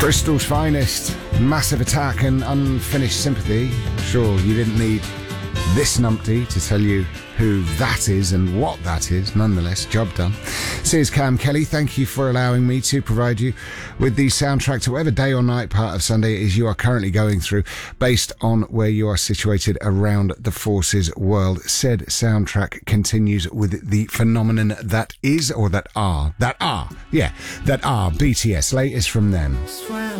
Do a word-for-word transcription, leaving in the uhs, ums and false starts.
Bristol's finest, Massive Attack and Unfinished Sympathy. Sure, you didn't need this numpty to tell you who that is and what that is. Nonetheless, job done. So here's Cam Kelly. Thank you for allowing me to provide you with the soundtrack to whatever day or night part of Sunday it is you are currently going through, based on where you are situated around the Forces world. Said soundtrack continues with the phenomenon that is, or that are, that are, yeah, that are B T S. Latest from them. Swam